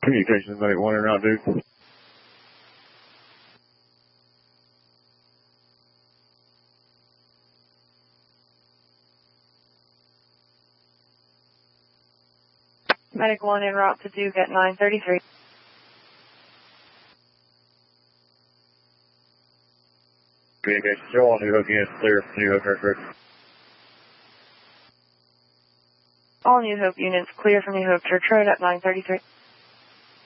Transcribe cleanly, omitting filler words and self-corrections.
Communications Medic 1 en route, Duke. Medic 1 en route to Duke at 933. Communications, show all New Hope units clear from New Hope Airport. All New Hope units clear from New Hope Church Road at 933.